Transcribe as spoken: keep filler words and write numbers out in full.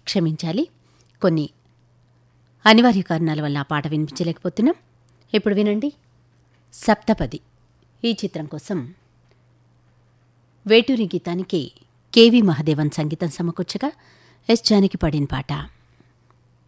క్షమించాలి, కొన్ని అనివార్య కారణాల వల్ల ఆ పాట వినిపించలేకపోతున్నాం. ఇప్పుడు వినండి. సప్తపది ఈ చిత్రం కోసం వేటూరి గీతానికి కెవి మహదేవన్ సంగీతం సమకూర్చగా ఎస్ జానకి పాడిన పాట.